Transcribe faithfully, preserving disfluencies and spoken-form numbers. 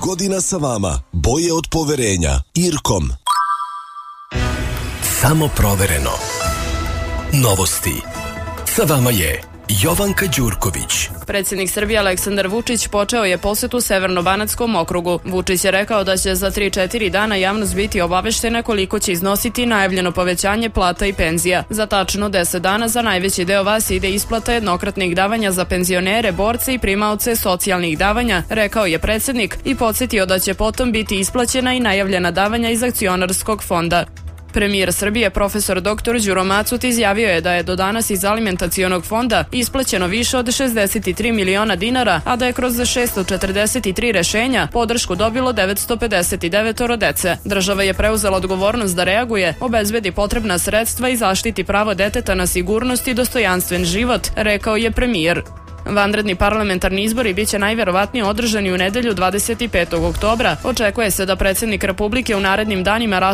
godina sa vama. Bolje od poverenja. Irkom. Samo provereno. Novosti. Sa vama je Jovanka Đurković. Predsjednik Srbije Aleksandar Vučić počeo je posetu Severnobanatskom okrugu. Vučić je rekao da će za tri četiri dana javnost biti obaveštena koliko će iznositi najavljeno povećanje plata i penzija. Za tačno deset dana za najveći deo vas ide isplata jednokratnih davanja za penzionere, borce i primaoce socijalnih davanja, rekao je predsjednik i podsjetio da će potom biti isplaćena i najavljena davanja iz akcionarskog fonda. Premijer Srbije profesor doktor Đuro Macut izjavio je da je do danas iz alimentacionog fonda isplaćeno više od šezdeset tri miliona dinara, a da je kroz šesto četrdeset tri rešenja podršku dobilo devetsto pedeset devet dece. Država je preuzela odgovornost da reaguje, obezbedi potrebna sredstva i zaštiti pravo deteta na sigurnost i dostojanstven život, rekao je premijer. Vanredni parlamentarni izbori biće najverovatnije održani u nedelju dvadeset petog oktobra. Očekuje se da predsjednik Republike u narednim danima raspusti